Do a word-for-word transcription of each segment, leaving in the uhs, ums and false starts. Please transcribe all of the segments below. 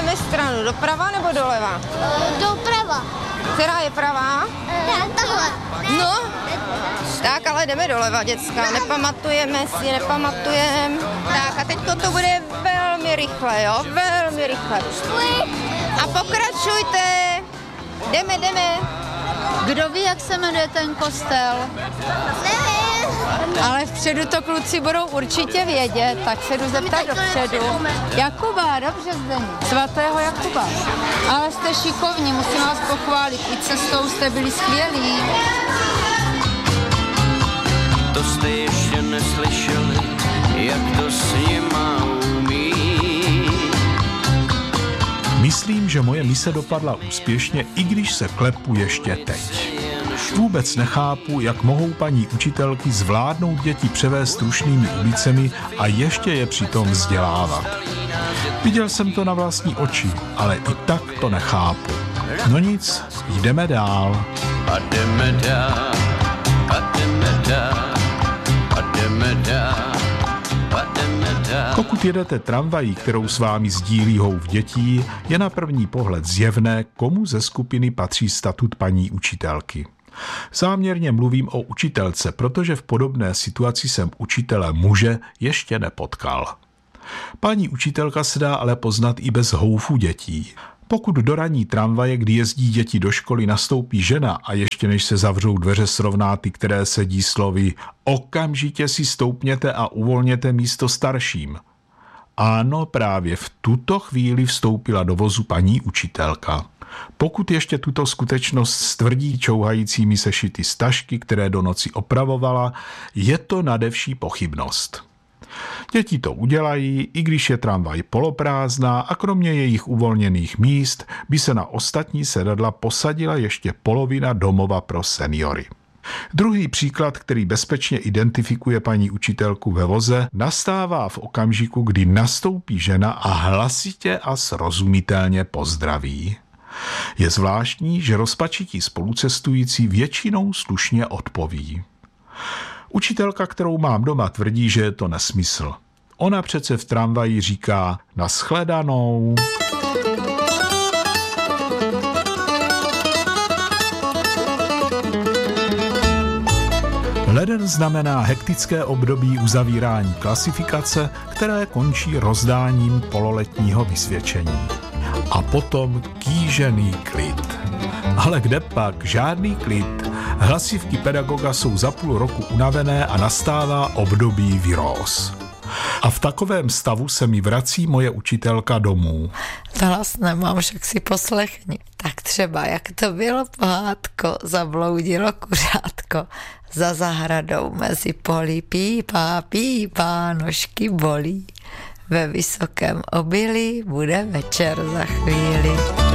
vybereme stranu, doprava nebo doleva? Doprava. Která je pravá? Tahle. No, tak ale jdeme doleva, děcka, nepamatujeme si, nepamatujeme. Tak a teďko to bude velmi rychle, jo, velmi rychle. A pokračujte, jdeme, jdeme. Kdo ví, jak se jmenuje ten kostel? Nevím. Ale vpředu to kluci budou určitě vědět, tak se jdu zeptat dopředu. Jakuba, dobře Zdení. Svatého Jakuba. Ale jste šikovní, musím vás pochválit, i cestou jste byli skvělí. To jste ještě neslyšeli, jak to s nima umí. Myslím, že moje mise dopadla úspěšně, i když se klepu ještě teď. Vůbec nechápu, jak mohou paní učitelky zvládnout děti převést strušnými ulicemi a ještě je přitom vzdělávat. Viděl jsem to na vlastní oči, ale i tak to nechápu. No nic, jdeme dál. A jdeme dál, a jdeme dál, a jdeme dál, a jdeme dál. Pokud jedete tramvají, kterou s vámi sdílí houv dětí, je na první pohled zjevné, komu ze skupiny patří statut paní učitelky. Záměrně mluvím o učitelce, protože v podobné situaci jsem učitele muže ještě nepotkal. Paní učitelka se dá ale poznat i bez houfu dětí. Pokud do ranní tramvaje, kdy jezdí děti do školy, nastoupí žena a ještě než se zavřou dveře, srovná ty, které sedí, slovy okamžitě si stoupněte a uvolněte místo starším. Ano, právě v tuto chvíli vstoupila do vozu paní učitelka. Pokud ještě tuto skutečnost stvrdí čouhajícími sešity stažky, které do noci opravovala, je to nadevší pochybnost. Děti to udělají, i když je tramvaj poloprázdná a kromě jejich uvolněných míst by se na ostatní sedadla posadila ještě polovina domova pro seniory. Druhý příklad, který bezpečně identifikuje paní učitelku ve voze, nastává v okamžiku, kdy nastoupí žena a hlasitě a srozumitelně pozdraví. Je zvláštní, že rozpačití spolucestující většinou slušně odpoví. Učitelka, kterou mám doma, tvrdí, že je to nesmysl. Ona přece v tramvaji říká nashledanou. Leden znamená hektické období uzavírání klasifikace, které končí rozdáním pololetního vysvědčení. A potom kýžený klid. Ale kde pak, žádný klid. Hlasivky pedagoga jsou za půl roku unavené a nastává období viróz. A v takovém stavu se mi vrací moje učitelka domů. To hlas nemám, však si poslechni. Tak třeba, jak to bylo pohádko, zabloudilo kuřátko. Za zahradou mezi polí pípá, pípá, nožky bolí. Ve vysokém obilí bude večer za chvíli.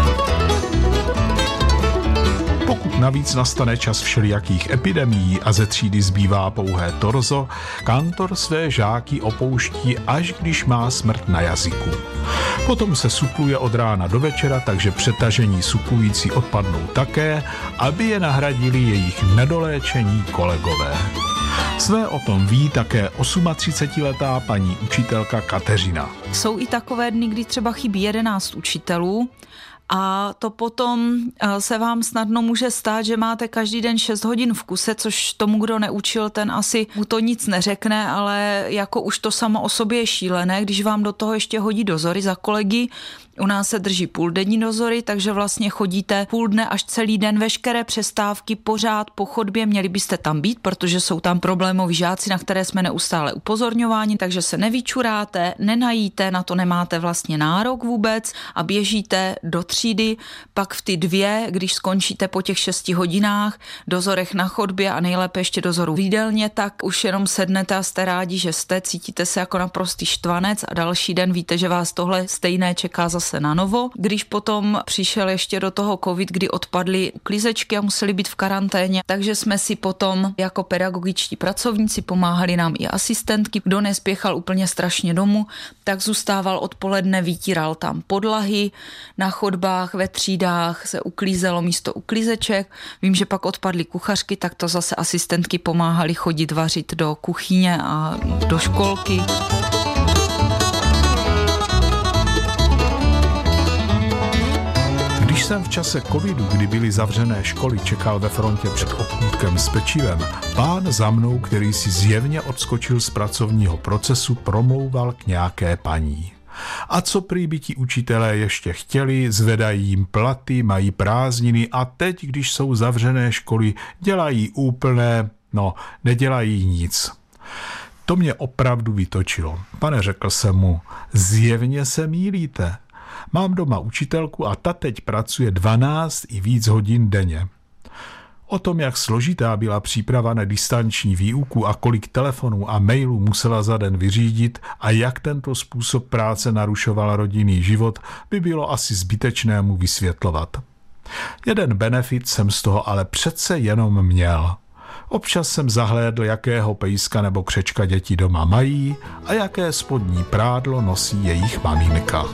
Pokud navíc nastane čas všelijakých epidemií a ze třídy zbývá pouhé torzo, kantor své žáky opouští, až když má smrt na jazyku. Potom se supluje od rána do večera, takže přetažení suplující odpadnou také, aby je nahradili jejich nedoléčení kolegové. Své o tom ví také třicetiosmiletá paní učitelka Kateřina. Jsou i takové dny, kdy třeba chybí jedenáct učitelů, a to potom se vám snadno může stát, že máte každý den šest hodin v kuse, což tomu, kdo neučil, ten asi mu to nic neřekne, ale jako už to samo o sobě je šílené, když vám do toho ještě hodí dozory za kolegy. U nás se drží půldenní dozory, takže vlastně chodíte půl dne až celý den, veškeré přestávky pořád po chodbě, měli byste tam být, protože jsou tam problémoví žáci, na které jsme neustále upozorňováni, takže se nevyčuráte, nenajíte, na to nemáte vlastně nárok vůbec a běžíte do třídy, pak v ty dvě, když skončíte po těch šesti hodinách, dozorech na chodbě a nejlépe ještě dozoru v jídelně, tak už jenom sednete a jste rádi, že jste, cítíte se jako naprostý štvanec a další den víte, že vás tohle stejné čeká zase na novo. Když potom přišel ještě do toho covid, kdy odpadly uklízečky a museli být v karanténě, takže jsme si potom jako pedagogičtí pracovníci pomáhali nám i asistentky. Kdo nespěchal úplně strašně domů, tak zůstával odpoledne, vytíral tam podlahy, na chodbách, ve třídách se uklízelo místo uklízeček. Vím, že pak odpadly kuchařky, tak to zase asistentky pomáhali chodit vařit do kuchyně a do školky. jsem v čase covidu, kdy byly zavřené školy, čekal ve frontě před obchůdkem s pečivem, pán za mnou, který si zjevně odskočil z pracovního procesu, promlouval k nějaké paní. A co prý by ti učitelé ještě chtěli, zvedají jim platy, mají prázdniny a teď, když jsou zavřené školy, dělají úplné, no, nedělají nic. To mě opravdu vytočilo. Pane, řekl jsem mu, zjevně se mýlíte. Mám doma učitelku a ta teď pracuje dvanáct i víc hodin denně. O tom, jak složitá byla příprava na distanční výuku a kolik telefonů a mailů musela za den vyřídit a jak tento způsob práce narušoval rodinný život, by bylo asi zbytečné mu vysvětlovat. Jeden benefit jsem z toho ale přece jenom měl. Občas jsem zahlédl, jakého pejska nebo křečka děti doma mají a jaké spodní prádlo nosí jejich maminka.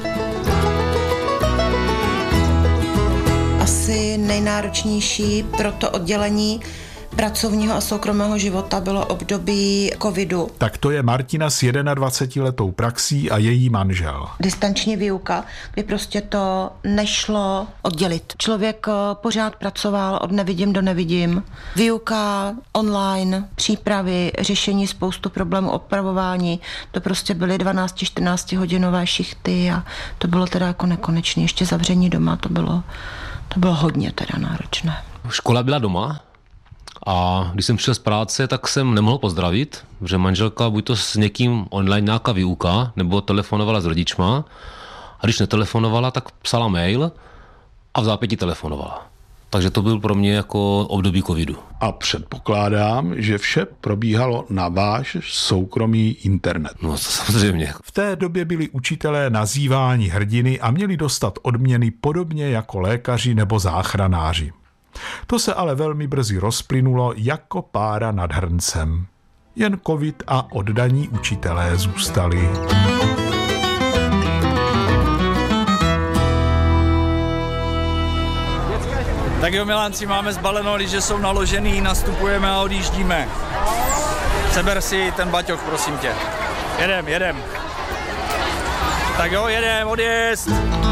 Asi nejnáročnější pro to oddělení pracovního a soukromého života bylo období covidu. Tak to je Martina s jednadvacetiletou praxí a její manžel. Distanční výuka, kdy prostě to nešlo oddělit. Člověk pořád pracoval od nevidím do nevidím. Výuka online, přípravy, řešení spoustu problémů, opravování. To prostě byly dvanáct čtrnáct hodinové šichty a to bylo teda jako nekonečné. Ještě zavření doma, to bylo, to bylo hodně teda náročné. Škola byla doma. A když jsem přišel z práce, tak jsem nemohl pozdravit, že manželka buď to s někým online nějaká výuka, nebo telefonovala s rodičma. A když netelefonovala, tak psala mail a v zápětí telefonovala. Takže to byl pro mě jako období covidu. A předpokládám, že vše probíhalo na váš soukromý internet. No to samozřejmě. V té době byli učitelé nazýváni hrdiny a měli dostat odměny podobně jako lékaři nebo záchranáři. To se ale velmi brzy rozplynulo jako pára nad hrncem. Jen covid a oddaní učitelé zůstali. Tak jo, milánci, máme zbaleno, lyže jsou naložený, nastupujeme a odjíždíme. Seber si ten baťoch, prosím tě. Jedem, jedem. Tak jo, jedem, odjezd.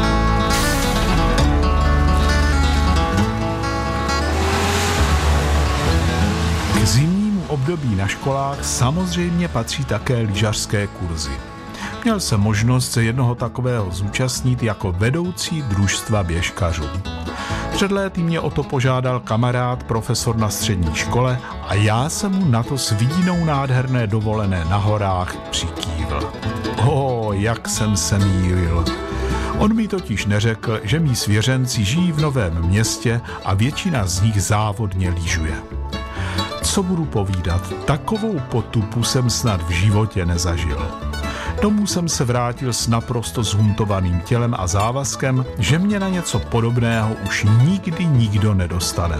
K zimnímu období na školách samozřejmě patří také lyžařské kurzy. Měl jsem možnost se jednoho takového zúčastnit jako vedoucí družstva běžkařů. Před léty mě o to požádal kamarád, profesor na střední škole a já jsem mu na to s vidinou nádherné dovolené na horách přikývl. O, jak jsem se mýlil. On mi totiž neřekl, že mí svěřenci žijí v Novém Městě a většina z nich závodně lyžuje. Co budu povídat, takovou potupu jsem snad v životě nezažil. Domů jsem se vrátil s naprosto zhuntovaným tělem a závazkem, že mě na něco podobného už nikdy nikdo nedostane.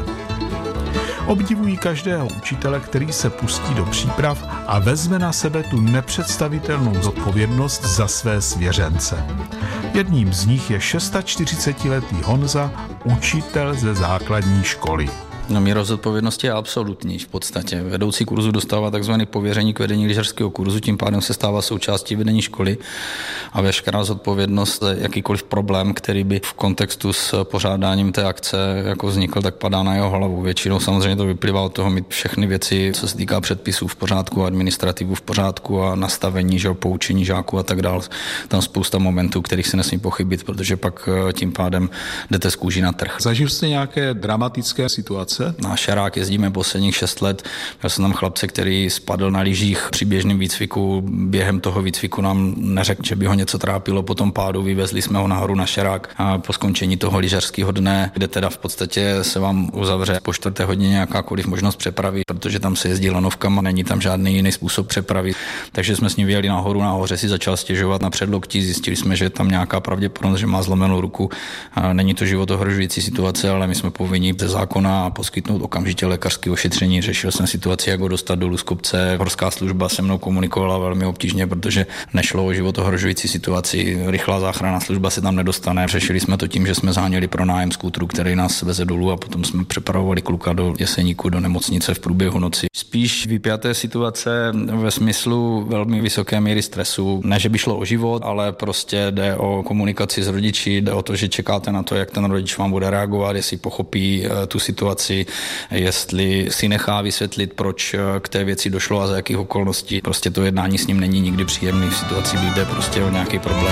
Obdivuji každého učitele, který se pustí do příprav a vezme na sebe tu nepředstavitelnou zodpovědnost za své svěřence. Jedním z nich je čtyřicetišestiletý Honza, učitel ze základní školy. No, míra zodpovědnosti je absolutní v podstatě. Vedoucí kurzu dostává takzvané pověření k vedení lyžařského kurzu, tím pádem se stává součástí vedení školy a veškerá zodpovědnost, jakýkoliv problém, který by v kontextu s pořádáním té akce jako vznikl, tak padá na jeho hlavu. Většinou samozřejmě to vyplývá od toho mít všechny věci, co se týká předpisů v pořádku, administrativu v pořádku a nastavení, že poučení žáků a tak dále. Tam spousta momentů, kterých se nesmí pochybit, protože pak tím pádem jdete z kůží na trh. Zažil jste nějaké dramatické situace? Na šarák jezdíme posledních šest let. Já jsem tam chlapce, který spadl na lyžích při běžném výcviku. Během toho výcviku nám neřekl, že by ho něco trápilo. Po tom pádu vyvezli jsme ho nahoru na šarák a po skončení toho lyžařského dne, kde teda v podstatě se vám uzavře po čtvrté hodině jakákoliv možnost přepravy, protože tam se jezdí lanovkama, není tam žádný jiný způsob přepravy. Takže jsme s ním vyjeli nahoru, nahoře si začal stěžovat na předlokti, zjistili jsme, že je tam nějaká pravděpodobnost, že má zlomenou ruku. A není to životohrožující situace, ale my jsme povinni ze zákona a po poskytnout okamžitě lékařské ošetření. Řešil jsem situaci, jak ho dostat dolů z kopce. Horská služba se mnou komunikovala velmi obtížně, protože nešlo o životohrožující situaci. Rychlá záchranná služba se tam nedostane. Řešili jsme to tím, že jsme zháněli pronájem skútru, který nás veze dolů, a potom jsme přepravovali kluka do Jeseníku, do nemocnice v průběhu noci. Spíš vypjaté situace ve smyslu velmi vysoké míry stresu. Ne, že by šlo o život, ale prostě jde o komunikaci s rodiči, jde o to, že čekáte na to, jak ten rodič vám bude reagovat, jestli pochopí tu situaci, jestli si nechá vysvětlit, proč k té věci došlo a za jakých okolností. Prostě to jednání s ním není nikdy příjemný v situaci, kdy jde prostě o nějaký problém.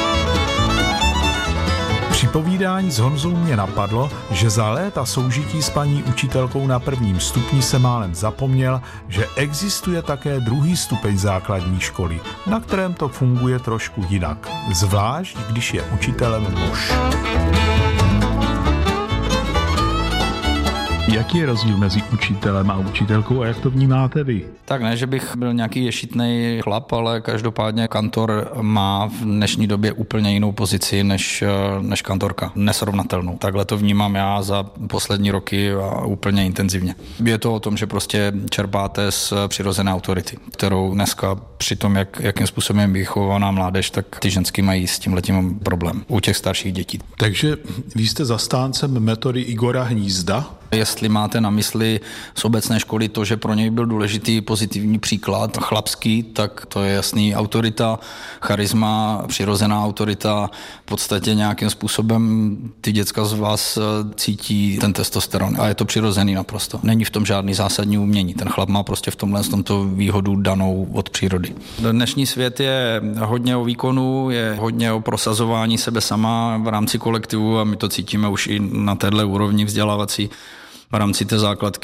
Při povídání s Honzou mě napadlo, že za léta soužití s paní učitelkou na prvním stupni se málem zapomněl, že existuje také druhý stupeň základní školy, na kterém to funguje trošku jinak, zvlášť když je učitelem muž. Jaký je rozdíl mezi učitelem a učitelkou a jak to vnímáte vy? Tak ne, že bych byl nějaký ješitnej chlap, ale každopádně kantor má v dnešní době úplně jinou pozici než, než kantorka. Nesrovnatelnou. Takhle to vnímám já za poslední roky a úplně intenzivně. Je to o tom, že prostě čerpáte z přirozené autority, kterou dneska při tom, jak, jakým způsobem je vychovaná mládež, tak ty ženský mají s tímhletím problém u těch starších dětí. Takže vy jste zastáncem metody Igora Hnízda? Jestli máte na mysli z obecné školy to, že pro něj byl důležitý pozitivní příklad chlapský, tak to je jasný autorita, charisma, přirozená autorita. V podstatě nějakým způsobem ty děcka z vás cítí ten testosteron a je to přirozený naprosto. Není v tom žádný zásadní umění. Ten chlap má prostě v tomhle v tomto výhodu danou od přírody. Dnešní svět je hodně o výkonu, je hodně o prosazování sebe sama v rámci kolektivu a my to cítíme už i na téhle úrovni vzdělávací. V rámci té základky